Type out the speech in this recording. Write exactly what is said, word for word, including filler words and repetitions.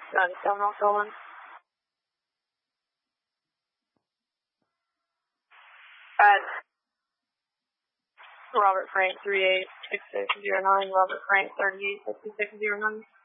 Gun Seminole Colon. At Robert Frank three eight six six zero nine, Robert Frank thirty-eight sixty-six zero nine.